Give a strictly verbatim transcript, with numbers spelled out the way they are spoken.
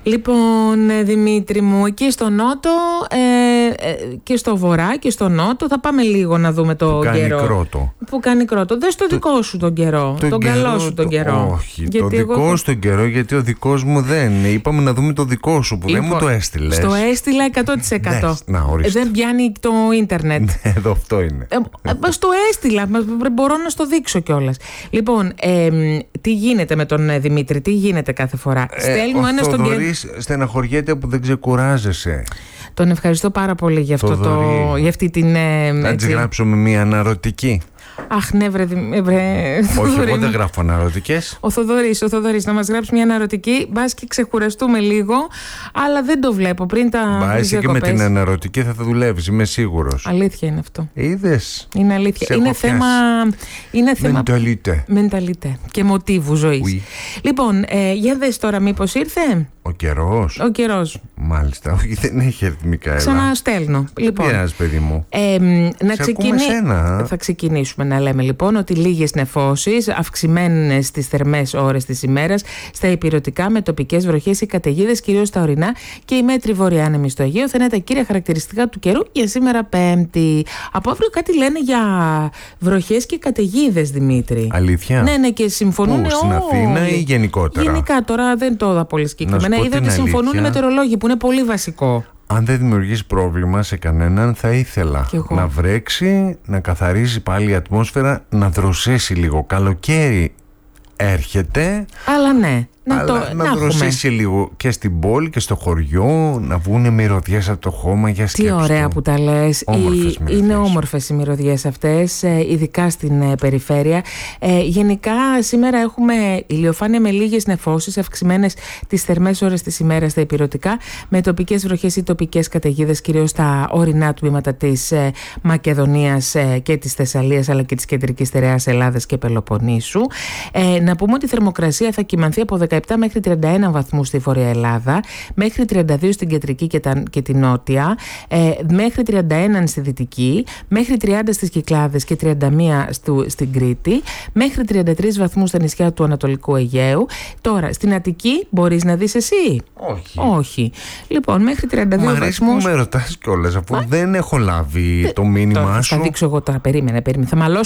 Λοιπόν, Δημήτρη μου, εκεί στο νότο ε, ε, και στο βορρά και στο νότο θα πάμε λίγο να δούμε το που καιρό. Κάνει κρότο. Που κάνει κρότο. Δες το, το δικό σου τον καιρό. Το τον καιρό, καλό σου τον καιρό. Όχι, γιατί το δικό εγώ... σου τον καιρό, γιατί ο δικός μου δεν είναι. Είπαμε να δούμε το δικό σου που λοιπόν, δεν μου το έστειλες. Στο έστειλα εκατό τοις εκατό. Δες, να, ορίστε. Δεν πιάνει το ίντερνετ. Εδώ αυτό είναι. Ε, ε, στο έστειλα. Μπορώ να στο δείξω κιόλας. Λοιπόν, ε, τι γίνεται με τον Δημήτρη, τι γίνεται κάθε φορά. Ε, Στέλνω ο ένα στον καιρό. Στεναχωριέται που δεν ξεκουράζεσαι. Τον ευχαριστώ πάρα πολύ για, αυτό το, για αυτή την... Ε, να της γράψουμε μια αναρωτική. Αχ, ναι, βρε, βρε. Όχι, εγώ δεν γράφω αναρωτικές. Ο Θοδωρής, ο Θοδωρής, να μας γράψει μια αναρωτική. Μπας και ξεκουραστούμε λίγο, αλλά δεν το βλέπω πριν τα. Μπα, εσύ και με την αναρωτική θα θα δουλεύεις, είμαι σίγουρος. Αλήθεια είναι αυτό. Είδες. Είναι αλήθεια. Είναι θέμα. Είναι θέμα. Μενταλίτε. Μενταλίτε. Και μοτίβου ζωής. Oui. Λοιπόν, ε, για δες τώρα, μήπως ήρθε. Ο καιρός. Ο καιρός. Μάλιστα, όχι, δεν έχει αριθμικά. Έλα. Ξαναστέλνω. Λοιπόν, πειράζει, παιδί μου. Ε, να ξεκινήσουμε. Θα ξεκινήσουμε να λέμε λοιπόν ότι λίγες νεφώσεις, αυξημένες στις θερμές ώρες της ημέρας, στα ηπειρωτικά με τοπικές βροχές ή καταιγίδες, κυρίως στα ορεινά, και η μέτρη βορειάνεμη στο Αιγαίο θα είναι τα κύρια χαρακτηριστικά του καιρού για σήμερα Πέμπτη. Από αύριο κάτι λένε για βροχές και καταιγίδες, Δημήτρη. Αλήθεια. Ναι, ναι, και συμφωνούν. Πού, στην Αθήνα ή γενικότερα? Γενικά, τώρα δεν το είδα πολύ συγκεκριμένα. Είδα ότι συμφωνούν οι μετεωρολόγοι, που είναι πολύ βασικό. Αν δεν δημιουργήσει πρόβλημα σε κανέναν, θα ήθελα να βρέξει, να καθαρίζει πάλι η ατμόσφαιρα, να δροσέσει λίγο. Καλοκαίρι έρχεται. Αλλά ναι. Να, αλλά το, να, να δροσίσει λίγο και στην πόλη και στο χωριό, να βγουν μυρωδιές από το χώμα για σκέψη. Τι ωραία που τα λες. Όμορφες οι, είναι όμορφες οι μυρωδιές αυτές, ειδικά στην ε, περιφέρεια. Ε, γενικά σήμερα έχουμε ηλιοφάνεια με λίγες νεφώσεις, αυξημένες τις θερμές ώρες της ημέρας στα ηπειρωτικά, με τοπικές βροχές ή τοπικές καταιγίδες, κυρίως στα ορεινά τμήματα της ε, Μακεδονίας ε, και της Θεσσαλίας, αλλά και της κεντρικής στερεάς Ελλάδας και Πελοποννήσου. Ε, να πούμε ότι η θερμοκρασία θα κυμανθεί από δεκαεπτά μέχρι τριάντα ένα βαθμούς στη Βόρεια Ελλάδα, μέχρι τριάντα δύο στην κεντρική και, τα, και την νότια, ε, μέχρι τριάντα ένα στη δυτική, μέχρι τριάντα στις Κυκλάδες και τριάντα μία στο, στην Κρήτη, μέχρι τριάντα τρεις βαθμούς στα νησιά του Ανατολικού Αιγαίου. Τώρα, στην Αττική μπορείς να δεις εσύ? Όχι. Όχι. Λοιπόν, μέχρι τριάντα δύο βαθμούς. Μ' αρέσει βαθμούς. που με ρωτάς κιόλας, αφού Μα... δεν έχω λάβει το μήνυμά τώρα, σου. Θα δείξω εγώ τώρα, περίμενε, περίμενε. Θα μαλώσω